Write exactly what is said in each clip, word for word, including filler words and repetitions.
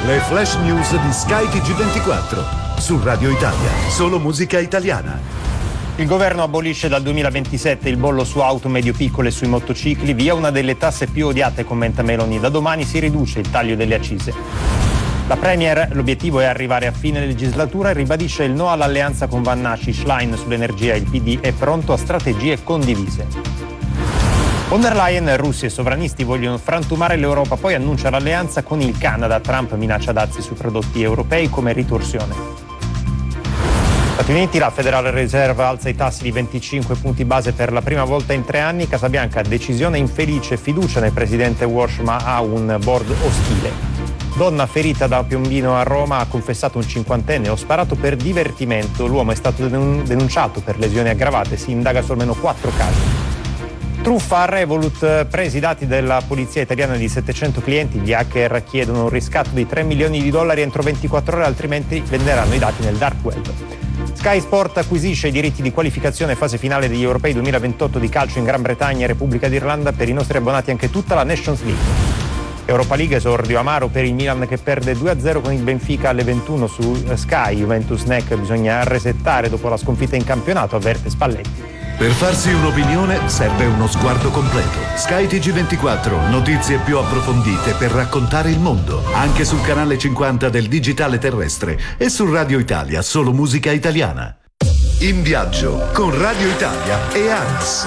Le flash news di Sky T G ventiquattro su Radio Italia, solo musica italiana. Il governo abolisce dal duemilaventisette il bollo su auto medio-piccole e sui motocicli, via una delle tasse più odiate, commenta Meloni. Da domani si riduce il taglio delle accise. La Premier, l'obiettivo è arrivare a fine legislatura e ribadisce il no all'alleanza con Vannaci, Schlein sull'energia. Il P D è pronto a strategie condivise. Von der Leyen, russi e sovranisti vogliono frantumare l'Europa, poi annuncia l'alleanza con il Canada. Trump minaccia dazi sui prodotti europei come ritorsione. Stati Uniti, la Federal Reserve alza i tassi di venticinque punti base per la prima volta in tre anni. Casabianca, decisione infelice, fiducia nel presidente Walsh ma ha un board ostile. Donna ferita da piombino a Roma, ha confessato un cinquantenne, ho sparato per divertimento. L'uomo è stato denunciato per lesioni aggravate, si indaga su almeno quattro casi. Truffa a Revolut, presi i dati della polizia italiana di settecento clienti, gli hacker chiedono un riscatto di tre milioni di dollari entro ventiquattro ore, altrimenti venderanno i dati nel dark web. Sky Sport acquisisce i diritti di qualificazione fase finale degli Europei duemilaventotto di calcio in Gran Bretagna e Repubblica d'Irlanda, per i nostri abbonati anche tutta la Nations League. Europa League, esordio amaro per il Milan che perde due a zero con il Benfica alle ventuno su Sky. Juventus Neck, bisogna resettare dopo la sconfitta in campionato, avverte Spalletti. Per farsi un'opinione serve uno sguardo completo. Sky T G ventiquattro, notizie più approfondite per raccontare il mondo, anche sul canale cinquanta del digitale terrestre e su Radio Italia, solo musica italiana. In viaggio con Radio Italia e ANAS.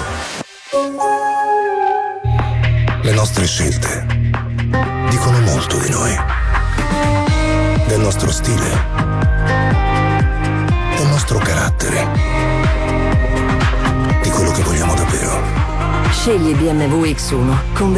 Le nostre scelte dicono molto di noi, del nostro stile, del nostro carattere, di quello che vogliamo davvero. Scegli B M W X uno con